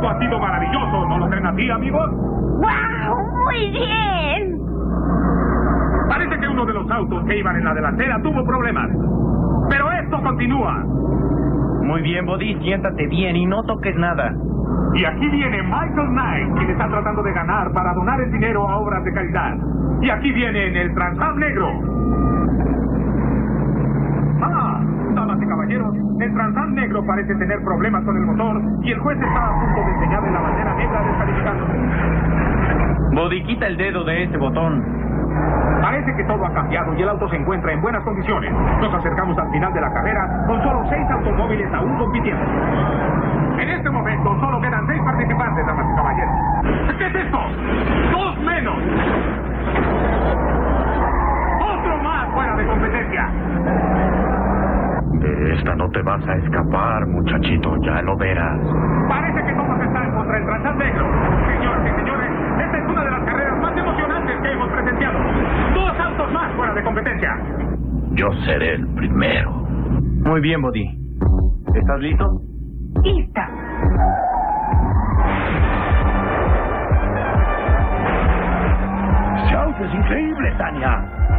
Esto ha sido maravilloso, ¿no lo creen así, amigos? ¡Wow! ¡Muy bien! Parece que uno de los autos que iban en la delantera tuvo problemas. Pero esto continúa. Muy bien, Buddy, siéntate bien y no toques nada. Y aquí viene Michael Knight, quien está tratando de ganar para donar el dinero a obras de caridad. Y aquí viene en el Trans Am negro. Damas y caballeros, el Trans Am negro parece tener problemas con el motor y el juez está a punto de enseñarle la bandera negra descalificándose. Buddy, quita el dedo de ese botón. Parece que todo ha cambiado y el auto se encuentra en buenas condiciones. Nos acercamos al final de la carrera con solo 6 automóviles aún compitiendo. En este momento solo quedan 6 participantes, damas y caballeros. ¿Qué es esto? 2 menos. Otro más fuera de competencia. De esta no te vas a escapar, muchachito, ya lo verás. Parece que todos están contra el Trans Am negro. Señoras y señores, esta es una de las carreras más emocionantes que hemos presenciado. 2 autos más fuera de competencia. Yo seré el primero. Muy bien, Buddy. ¿Estás listo? ¡Lista! Ese auto es increíble, Tania.